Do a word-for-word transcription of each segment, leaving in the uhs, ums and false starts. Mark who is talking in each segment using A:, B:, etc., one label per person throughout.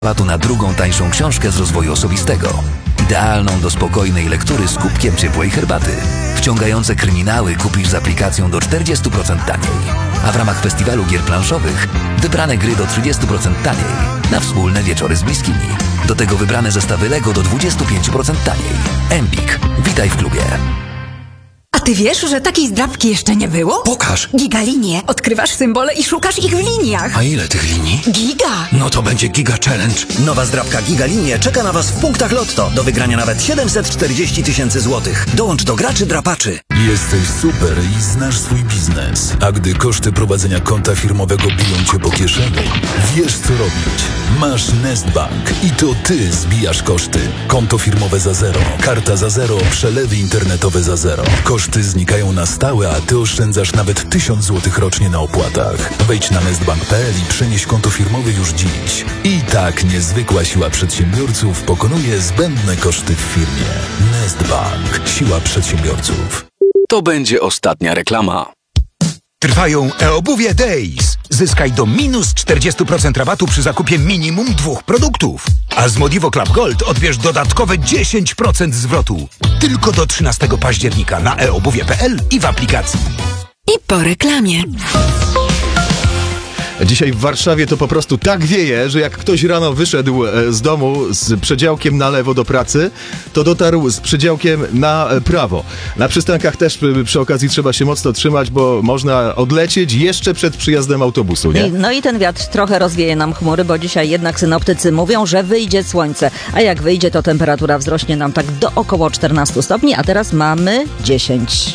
A: Latu na drugą tańszą książkę z rozwoju osobistego. Idealną do spokojnej lektury z kubkiem ciepłej herbaty. Wciągające kryminały kupisz z aplikacją do czterdzieści procent taniej. A w ramach festiwalu gier planszowych wybrane gry do trzydzieści procent taniej. Na wspólne wieczory z bliskimi. Do tego wybrane zestawy Lego do dwadzieścia pięć procent taniej. Empik. Witaj w klubie.
B: A ty wiesz, że takiej zdrabki jeszcze nie było?
C: Pokaż.
B: Gigalinie. Odkrywasz symbole i szukasz ich w liniach.
C: A ile tych linii?
B: Giga.
C: No to będzie Giga Challenge.
D: Nowa zdrabka Gigalinie czeka na Was w punktach Lotto. Do wygrania nawet siedemset czterdzieści tysięcy złotych. Dołącz do graczy drapaczy.
E: Jesteś super i znasz swój biznes. A gdy koszty prowadzenia konta firmowego biją cię po kieszeni, wiesz co robić. Masz Nestbank i to ty zbijasz koszty. Konto firmowe za zero, karta za zero, przelewy internetowe za zero. Koszty znikają na stałe, a ty oszczędzasz nawet tysiąc złotych rocznie na opłatach. Wejdź na nestbank kropka p l i przenieś konto firmowe już dziś. I tak niezwykła siła przedsiębiorców pokonuje zbędne koszty w firmie. Nestbank. Siła przedsiębiorców.
F: To będzie ostatnia reklama.
G: Trwają e-obuwie Days. Zyskaj do minus czterdzieści procent rabatu przy zakupie minimum dwóch produktów. A z Modivo Club Gold odbierz dodatkowe dziesięć procent zwrotu. Tylko do trzynastego października na e obuwie kropka p l i w aplikacji.
B: I po reklamie.
H: Dzisiaj w Warszawie to po prostu tak wieje, że jak ktoś rano wyszedł z domu z przedziałkiem na lewo do pracy, to dotarł z przedziałkiem na prawo. Na przystankach też przy okazji trzeba się mocno trzymać, bo można odlecieć jeszcze przed przyjazdem autobusu, nie?
I: No i ten wiatr trochę rozwieje nam chmury, bo dzisiaj jednak synoptycy mówią, że wyjdzie słońce. A jak wyjdzie, to temperatura wzrośnie nam tak do około czternastu stopni, a teraz mamy dziesięć.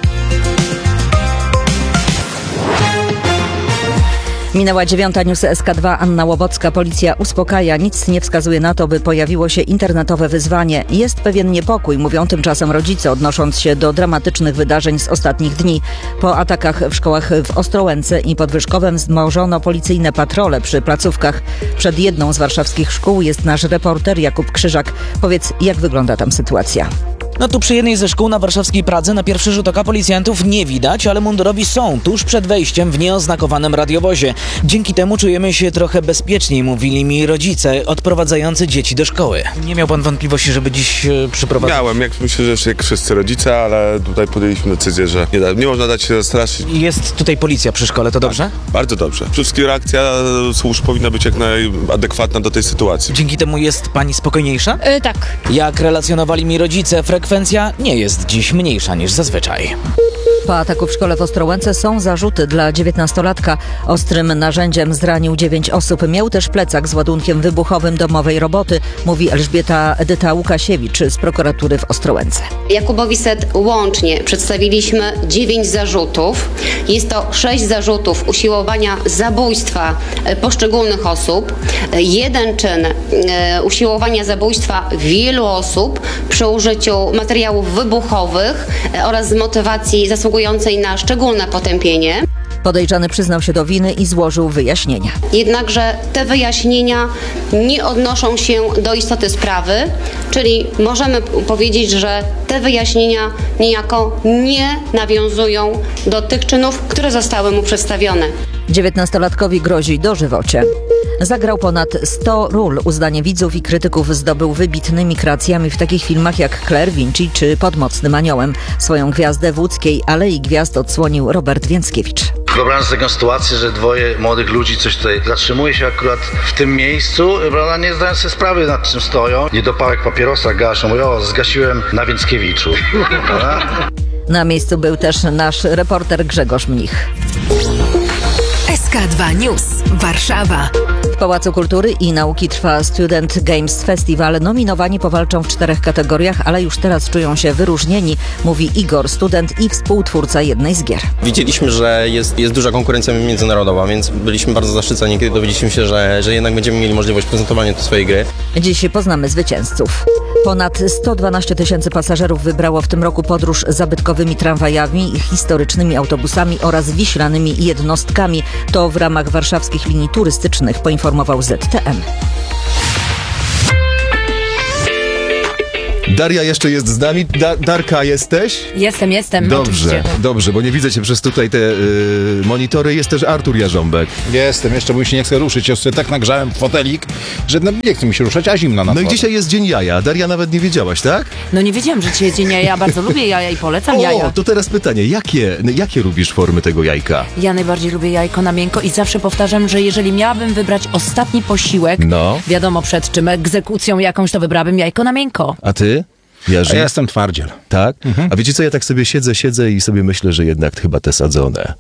I: Minęła dziewiąta, newsy S K dwa, Anna Łowocka. Policja uspokaja. Nic nie wskazuje na to, by pojawiło się internetowe wyzwanie. Jest pewien niepokój, mówią tymczasem rodzice, odnosząc się do dramatycznych wydarzeń z ostatnich dni. Po atakach w szkołach w Ostrołęce i Podwyżkowem wzmożono policyjne patrole przy placówkach. Przed jedną z warszawskich szkół jest nasz reporter Jakub Krzyżak. Powiedz, jak wygląda tam sytuacja?
J: No tu przy jednej ze szkół na warszawskiej Pradze na pierwszy rzut oka policjantów nie widać, ale mundurowi są tuż przed wejściem w nieoznakowanym radiowozie. Dzięki temu czujemy się trochę bezpieczniej, mówili mi rodzice odprowadzający dzieci do szkoły. Nie miał pan wątpliwości, żeby dziś e, przyprowadzić?
K: Miałem, jak myślę, że jak wszyscy rodzice, ale tutaj podjęliśmy decyzję, że nie, da, nie można dać się zastraszyć.
J: Jest tutaj policja przy szkole, to dobrze?
K: Tak, bardzo dobrze. Przede wszystkim reakcja służb powinna być jak najadekwatna do tej sytuacji.
J: Dzięki temu jest pani spokojniejsza?
L: Yy, tak.
J: Jak relacjonowali mi rodzice, frekwencja nie jest dziś mniejsza niż zazwyczaj.
I: Po ataku w szkole w Ostrołęce są zarzuty dla dziewiętnastolatka. Ostrym narzędziem zranił dziewięć osób. Miał też plecak z ładunkiem wybuchowym domowej roboty, mówi Elżbieta Edyta Łukasiewicz z prokuratury w Ostrołęce.
M: Jakubowi Set łącznie przedstawiliśmy dziewięć zarzutów. Jest to sześć zarzutów usiłowania zabójstwa poszczególnych osób, jeden czyn usiłowania zabójstwa wielu osób przy użyciu materiałów wybuchowych oraz z motywacji zasługującej na szczególne potępienie.
I: Podejrzany przyznał się do winy i złożył wyjaśnienia.
M: Jednakże te wyjaśnienia nie odnoszą się do istoty sprawy, czyli możemy powiedzieć, że te wyjaśnienia niejako nie nawiązują do tych czynów, które zostały mu przedstawione.
I: dziewiętnastolatkowi grozi dożywocie. Zagrał ponad sto ról. Uznanie widzów i krytyków zdobył wybitnymi kreacjami w takich filmach jak Claire Vinci czy Pod mocnym aniołem. Swoją gwiazdę w łódzkiej Alei Gwiazd odsłonił Robert Więckiewicz.
N: Wyobrażam sobie taką sytuację, że dwoje młodych ludzi coś tutaj zatrzymuje się akurat w tym miejscu, prawda, nie zdając sobie sprawy, nad czym stoją. Niedopałek papierosa gaszą, mówią, o, zgasiłem na Więckiewiczu.
I: Na miejscu był też nasz reporter Grzegorz Mnich.
B: S K dwa News. Warszawa.
I: W Pałacu Kultury i Nauki trwa Student Games Festival. Nominowani powalczą w czterech kategoriach, ale już teraz czują się wyróżnieni, mówi Igor, student i współtwórca jednej z gier.
O: Widzieliśmy, że jest, jest duża konkurencja międzynarodowa, więc byliśmy bardzo zaszczyceni, kiedy dowiedzieliśmy się, że, że jednak będziemy mieli możliwość prezentowania swojej gry.
I: Dziś poznamy zwycięzców. Ponad sto dwanaście tysięcy pasażerów wybrało w tym roku podróż zabytkowymi tramwajami, historycznymi autobusami oraz wiślanymi jednostkami. To w ramach warszawskich linii turystycznych, poinformował Z T M.
H: Daria jeszcze jest z nami. Da- Darka, jesteś?
B: Jestem, jestem.
H: Dobrze,
B: oczywiście.
H: dobrze, bo nie widzę cię przez tutaj te y, monitory. Jest też Artur Jarząbek.
L: Jestem, jeszcze bo się nie chcę ruszyć. Ja sobie tak nagrzałem fotelik, że no, nie chcę mi się ruszać, a zimno na
H: No i
L: dworze.
H: dzisiaj jest dzień jaja. Daria, nawet nie wiedziałaś, tak?
B: No nie wiedziałam, że dzisiaj jest dzień jaja. Ja bardzo lubię jaja i polecam
H: O,
B: jaja.
H: to teraz pytanie. Jakie, jakie lubisz formy tego jajka?
B: Ja najbardziej lubię jajko na miękko i zawsze powtarzam, że jeżeli miałabym wybrać ostatni posiłek,
H: No.
B: wiadomo przed czym, egzekucją jakąś, to wybrałabym jajko na miękko.
H: A ty? Jerzy?
L: A ja jestem twardziel.
H: Tak? A wiecie co, ja tak sobie siedzę, siedzę i sobie myślę, że jednak chyba te sadzone.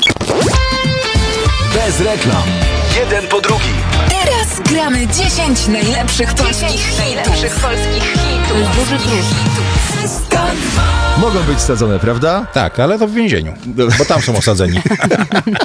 A: Bez reklam. Jeden po drugim.
P: Teraz gramy dziesięć najlepszych polskich hitów. Najlepszych polskich hitów.
B: To jest duży plus.
H: Mogą być sadzone, prawda?
L: Tak, ale to w więzieniu, bo tam są osadzeni.